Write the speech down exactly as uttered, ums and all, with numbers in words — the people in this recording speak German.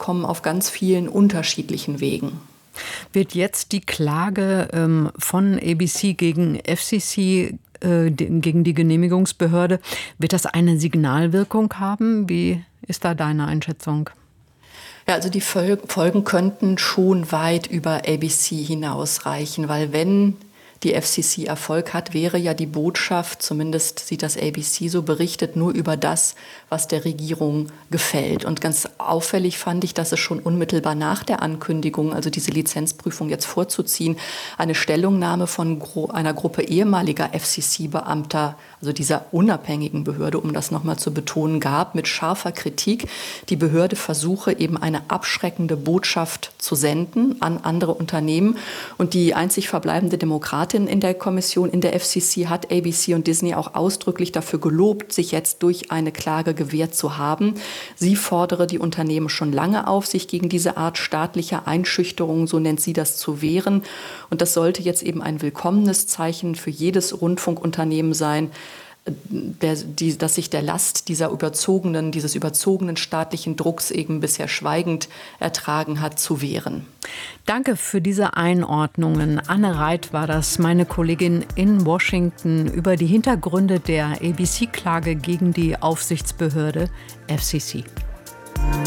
kommen auf ganz vielen unterschiedlichen Wegen. Wird jetzt die Klage ähm, von A B C gegen F C C, äh, gegen die Genehmigungsbehörde, wird das eine Signalwirkung haben? Wie ist da deine Einschätzung? Ja, also die Folgen könnten schon weit über A B C hinausreichen, weil wenn die F C C Erfolg hat, wäre ja die Botschaft, zumindest sieht das A B C so, berichtet nur über das, was der Regierung gefällt. Und ganz auffällig fand ich, dass es schon unmittelbar nach der Ankündigung, also diese Lizenzprüfung jetzt vorzuziehen, eine Stellungnahme von gro- einer Gruppe ehemaliger F C C-Beamter, also dieser unabhängigen Behörde, um das nochmal zu betonen, gab, mit scharfer Kritik. Die Behörde versuche eben eine abschreckende Botschaft zu senden an andere Unternehmen. Und die einzig verbleibende Demokratin in der Kommission, in der F C C, hat A B C und Disney auch ausdrücklich dafür gelobt, sich jetzt durch eine Klage gewehrt zu haben. Sie fordere die Unternehmen schon lange auf, sich gegen diese Art staatlicher Einschüchterung, so nennt sie das, zu wehren. Und das sollte jetzt eben ein willkommenes Zeichen für jedes Rundfunkunternehmen sein, Der, die, dass sich der Last dieser überzogenen, dieses überzogenen staatlichen Drucks eben bisher schweigend ertragen hat, zu wehren. Danke für diese Einordnungen. Anne Reit war das, meine Kollegin in Washington, über die Hintergründe der A B C-Klage gegen die Aufsichtsbehörde F C C.